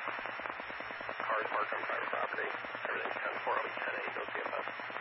Cars parked on private property. Everything's 10-4 on 10-8, OCFS.